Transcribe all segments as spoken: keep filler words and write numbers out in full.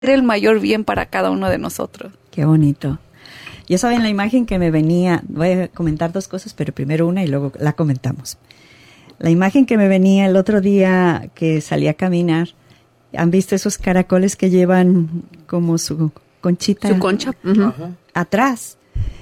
el mayor bien para cada uno de nosotros. Qué bonito. Ya saben la imagen que me venía, voy a comentar dos cosas, pero primero una y luego la comentamos. La imagen que me venía el otro día que salí a caminar, ¿han visto esos caracoles que llevan como su conchita? Su concha. Uh-huh. Atrás.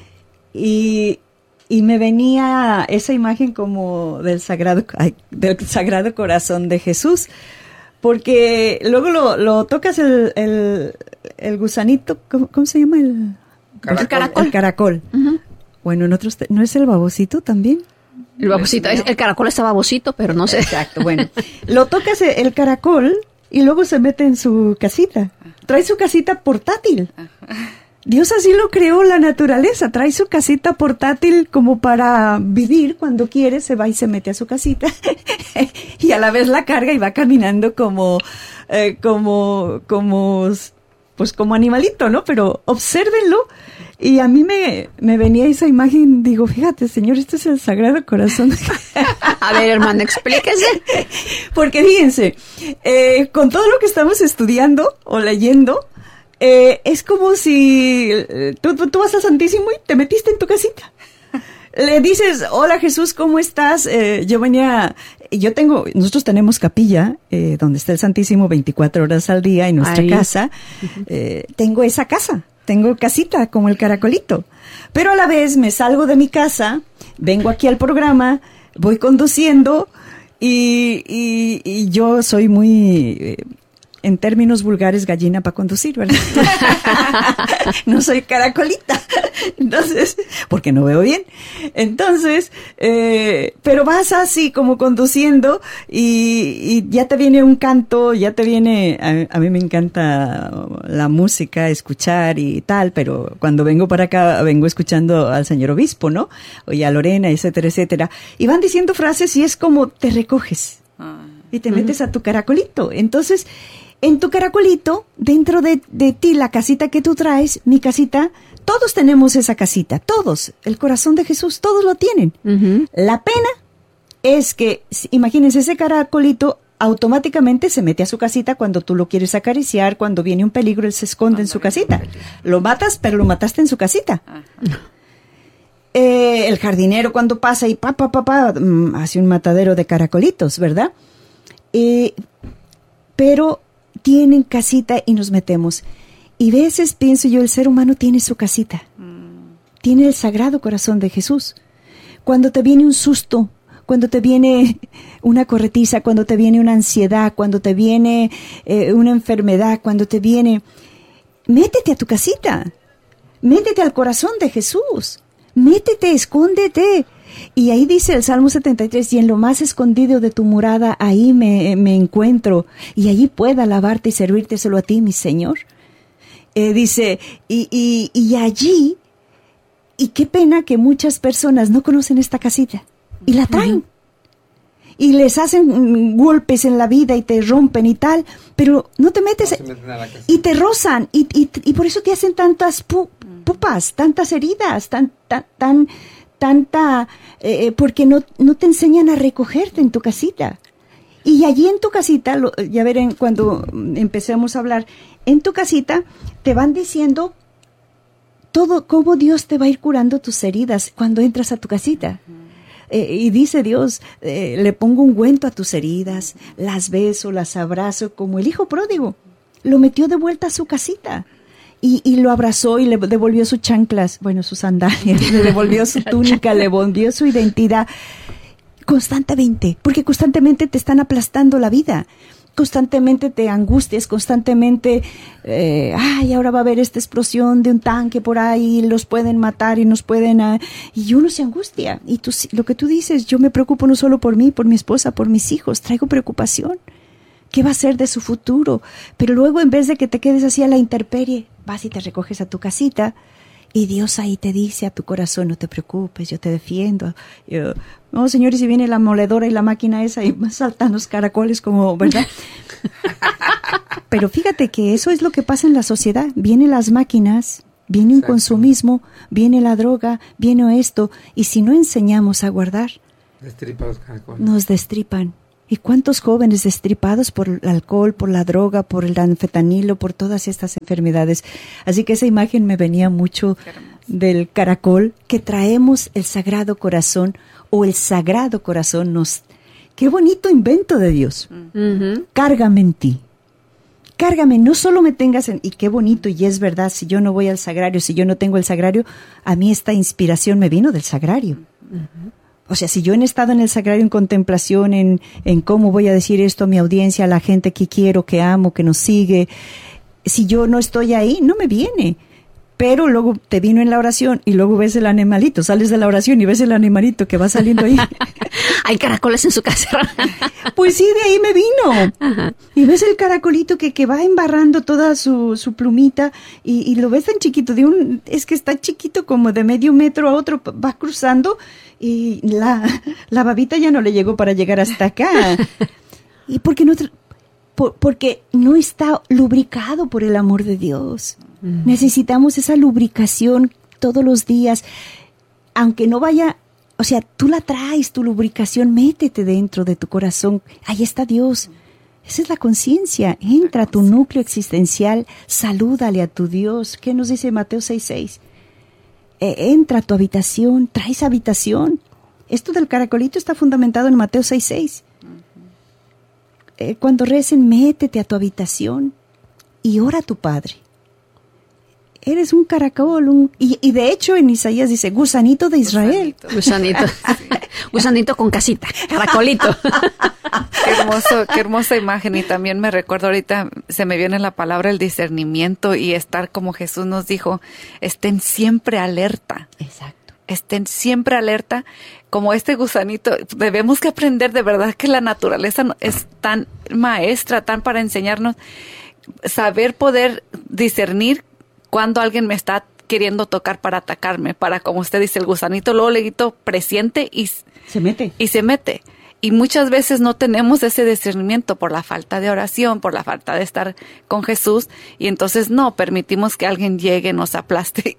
Y, y me venía esa imagen como del sagrado, ay, del Sagrado Corazón de Jesús. Porque luego lo, lo tocas el, el, el gusanito, ¿cómo, ¿cómo se llama? El caracol. El caracol. El caracol. Uh-huh. Bueno, en otros, ¿no es el babosito también? El babosito, el, el caracol está babosito, pero no sé. Exacto, bueno. Lo tocas el caracol y luego se mete en su casita. Trae su casita portátil. Dios así lo creó la naturaleza, trae su casita portátil como para vivir cuando quiere, se va y se mete a su casita y a la vez la carga y va caminando como, eh, como, como, pues como animalito, ¿no? Pero obsérvenlo y a mí me, me venía esa imagen, digo, fíjate, Señor, este es el Sagrado Corazón. A ver, hermano, explíquese. Porque fíjense, eh, con todo lo que estamos estudiando o leyendo, Eh, es como si eh, tú, tú, tú vas al Santísimo y te metiste en tu casita. Le dices, hola Jesús, ¿cómo estás? Eh, yo venía, yo tengo, nosotros tenemos capilla, eh, donde está el Santísimo veinticuatro horas al día en nuestra Ahí. casa. Eh, tengo esa casa, tengo casita como el caracolito. Pero a la vez me salgo de mi casa, vengo aquí al programa, voy conduciendo y, y, y yo soy muy... Eh, en términos vulgares, gallina para conducir, ¿verdad? No soy caracolita. Entonces, porque no veo bien. Entonces, eh, pero vas así como conduciendo y, y ya te viene un canto, ya te viene, a, a mí me encanta la música, escuchar y tal, pero cuando vengo para acá, vengo escuchando al señor obispo, ¿no? Y a Lorena, etcétera, etcétera. Y van diciendo frases y es como te recoges y te metes uh-huh. a tu caracolito. Entonces, en tu caracolito, dentro de, de ti, la casita que tú traes, mi casita, todos tenemos esa casita, todos, el corazón de Jesús, todos lo tienen. Uh-huh. La pena es que, imagínense, ese caracolito automáticamente se mete a su casita cuando tú lo quieres acariciar, cuando viene un peligro, él se esconde en su casita. Lo matas, pero lo mataste en su casita. Eh, el jardinero cuando pasa y pa, pa, pa, pa, hace un matadero de caracolitos, ¿verdad? Eh, pero... tienen casita y nos metemos. Y a veces pienso yo, el ser humano tiene su casita. Mm. Tiene el Sagrado Corazón de Jesús. Cuando te viene un susto, cuando te viene una corretiza, cuando te viene una ansiedad, cuando te viene eh, una enfermedad, cuando te viene... Métete a tu casita. Métete al corazón de Jesús. Métete, escóndete. Y ahí dice el Salmo setenta y tres, y en lo más escondido de tu morada, ahí me, me encuentro, y allí pueda alabarte y servirte solo a ti, mi Señor. Eh, dice, y, y, y allí, y qué pena que muchas personas no conocen esta casita, y la traen. Uh-huh. Y les hacen golpes en la vida y te rompen y tal, pero no te metes, no y te rozan, y, y, y por eso te hacen tantas pu, pupas, tantas heridas, tan, tan, tan tanta, eh, porque no, no te enseñan a recogerte en tu casita. Y allí en tu casita, lo, ya verán cuando empecemos a hablar, en tu casita te van diciendo todo, cómo Dios te va a ir curando tus heridas cuando entras a tu casita. Uh-huh. Eh, y dice Dios, eh, le pongo ungüento a tus heridas, las beso, las abrazo, como el hijo pródigo. Lo metió de vuelta a su casita. Y, y lo abrazó y le devolvió sus chanclas, bueno, sus sandalias, le devolvió su túnica, le devolvió su identidad. Constantemente, porque constantemente te están aplastando la vida. Constantemente te angustias, constantemente, eh, ay, ahora va a haber esta explosión de un tanque por ahí, los pueden matar y nos pueden... Uh, y uno se angustia. Y tú, lo que tú dices, yo me preocupo no solo por mí, por mi esposa, por mis hijos, traigo preocupación. ¿Qué va a ser de su futuro? Pero luego, en vez de que te quedes así a la intemperie, vas y te recoges a tu casita y Dios ahí te dice a tu corazón, no te preocupes, yo te defiendo. Yo, no, señores, si viene la moledora y la máquina esa y saltan los caracoles como, ¿verdad? Pero fíjate que eso es lo que pasa en la sociedad. Vienen las máquinas, viene un consumismo, viene la droga, viene esto. Y si no enseñamos a guardar, Destripa los caracoles. Nos destripan. ¿Y cuántos jóvenes destripados por el alcohol, por la droga, por el anfetanilo, por todas estas enfermedades? Así que esa imagen me venía mucho del caracol, que traemos el Sagrado Corazón, o el Sagrado Corazón nos... ¡Qué bonito invento de Dios! Ujú. Cárgame en ti. Cárgame, no solo me tengas en... Y qué bonito, y es verdad, si yo no voy al sagrario, si yo no tengo el sagrario, a mí esta inspiración me vino del sagrario. Uh-huh. O sea, si yo he estado en el sagrario en contemplación, en, en cómo voy a decir esto a mi audiencia, a la gente que quiero, que amo, que nos sigue, si yo no estoy ahí, no me viene. Pero luego te vino en la oración y luego ves el animalito, sales de la oración y ves el animalito que va saliendo ahí. Hay caracoles en su casa. Pues sí, de ahí me vino. Ajá. Y ves el caracolito que, que va embarrando toda su, su plumita y, y lo ves tan chiquito, de un, es que está chiquito como de medio metro a otro, va cruzando y la, la babita ya no le llegó para llegar hasta acá. ¿Y por qué no? Por, porque no está lubricado por el amor de Dios. Mm. Necesitamos esa lubricación todos los días, aunque no vaya, o sea, tú la traes, tu lubricación, métete dentro de tu corazón, ahí está Dios. Esa es la conciencia, entra a tu núcleo existencial, salúdale a tu Dios. ¿Qué nos dice Mateo seis seis? Eh, entra a tu habitación, traes habitación. Esto del caracolito está fundamentado en Mateo seis seis. Eh, cuando recen, métete a tu habitación y ora a tu Padre. Eres un caracol, un, y, y de hecho en Isaías dice, gusanito de Israel. Gusanito, sí. Gusanito con casita, caracolito. Qué hermoso, qué hermosa imagen. Y también me recuerdo ahorita, se me viene la palabra el discernimiento y estar como Jesús nos dijo, estén siempre alerta. Exacto. Estén siempre alerta, como este gusanito. Debemos que aprender de verdad que la naturaleza es tan maestra, tan para enseñarnos, saber poder discernir cuando alguien me está queriendo tocar para atacarme, para, como usted dice, el gusanito, luego le grito, presiente y se mete. Y se mete. Y muchas veces no tenemos ese discernimiento por la falta de oración, por la falta de estar con Jesús, y entonces no, permitimos que alguien llegue, nos aplaste.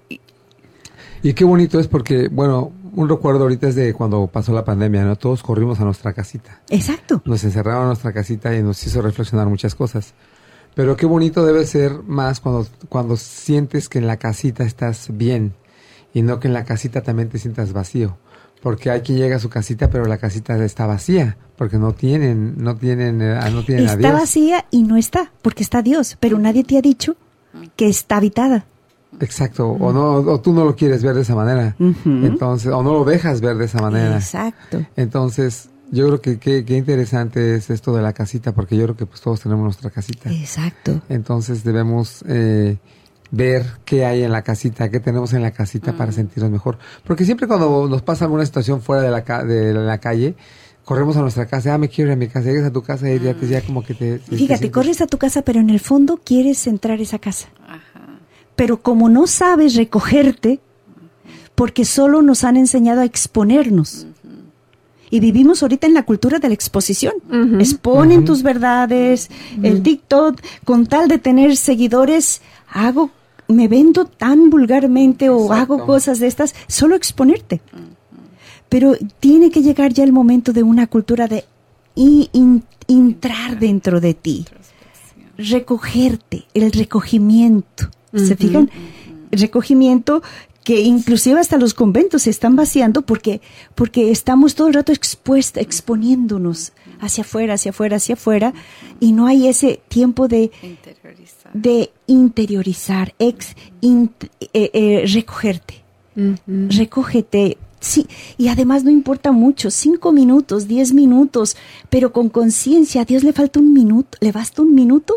Y qué bonito es porque, bueno, un recuerdo ahorita es de cuando pasó la pandemia, ¿no? Todos corrimos a nuestra casita. Exacto. Nos encerraron en nuestra casita y nos hizo reflexionar muchas cosas. Pero qué bonito debe ser más cuando, cuando sientes que en la casita estás bien y no que en la casita también te sientas vacío. Porque hay quien llega a su casita, pero la casita está vacía, porque no tienen, no tienen, no tienen a Dios. Está vacía y no está, porque está Dios, pero nadie te ha dicho que está habitada. Exacto, o no, o tú no lo quieres ver de esa manera, uh-huh. Entonces, o no lo dejas ver de esa manera. Exacto. Entonces, yo creo que qué que interesante es esto de la casita, porque yo creo que pues todos tenemos nuestra casita. Exacto. Entonces debemos eh, ver qué hay en la casita, qué tenemos en la casita uh-huh. para sentirnos mejor. Porque siempre cuando nos pasa alguna situación fuera de la, ca- de la calle, corremos a nuestra casa, ah, me quiero ir a mi casa, llegas a tu casa y ya, te, ya como que te... te Fíjate, te corres a tu casa, pero en el fondo quieres entrar a esa casa. Ajá. Pero como no sabes recogerte, porque solo nos han enseñado a exponernos. Uh-huh. Y vivimos ahorita en la cultura de la exposición. Uh-huh. Exponen uh-huh. tus verdades, uh-huh. el TikTok, con tal de tener seguidores, hago, me vendo tan vulgarmente o Exacto. hago cosas de estas, solo exponerte. Uh-huh. Pero tiene que llegar ya el momento de una cultura de in, in, entrar dentro de ti, recogerte, el recogimiento. ¿Se uh-huh. fijan? Uh-huh. Recogimiento que inclusive hasta los conventos se están vaciando porque, porque estamos todo el rato expuestos, exponiéndonos hacia afuera, hacia afuera, hacia afuera, y no hay ese tiempo de interiorizar, de interiorizar ex, in, eh, eh, recogerte, uh-huh. recógete. Sí, y además no importa mucho, cinco minutos, diez minutos, pero con conciencia. A Dios le falta un minuto, le basta un minuto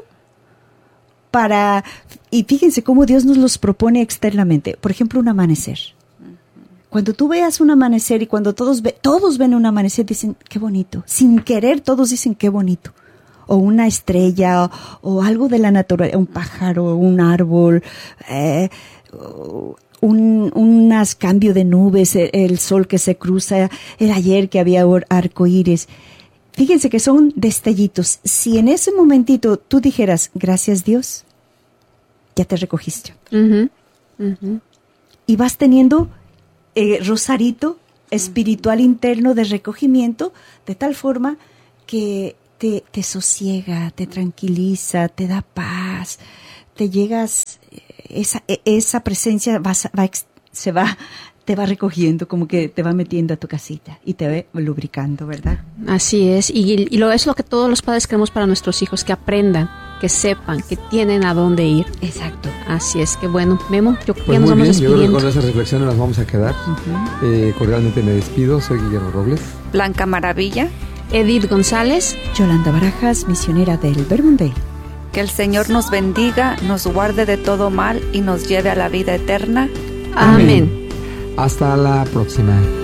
para, y fíjense cómo Dios nos los propone externamente. Por ejemplo, un amanecer. Cuando tú veas un amanecer y cuando todos ve, todos ven un amanecer, dicen, qué bonito. Sin querer, todos dicen, qué bonito. O una estrella, o, o algo de la naturaleza, un pájaro, un árbol, eh, un unas cambio de nubes, el, el sol que se cruza, el ayer que había arcoíris. Fíjense que son destellitos. Si en ese momentito tú dijeras, gracias Dios, ya te recogiste. Uh-huh. Uh-huh. Y vas teniendo eh, rosarito espiritual interno de recogimiento, de tal forma que te, te sosiega, te tranquiliza, te da paz, te llegas, esa, esa presencia va, va, se va, te va recogiendo, como que te va metiendo a tu casita y te va lubricando, ¿verdad? Así es, y, y lo es lo que todos los padres queremos para nuestros hijos, que aprendan, que sepan, que tienen a dónde ir. Exacto. Así es, que bueno, Memo, yo creo que Pues ya nos muy vamos bien, yo creo que despidiendo. con esas reflexiones nos vamos a quedar. Uh-huh. Eh, cordialmente me despido, soy Guillermo Robles. Blanca Maravilla. Edith González. Yolanda Barajas, misionera del Verbum. Que el Señor nos bendiga, nos guarde de todo mal y nos lleve a la vida eterna. Amén. Hasta la próxima.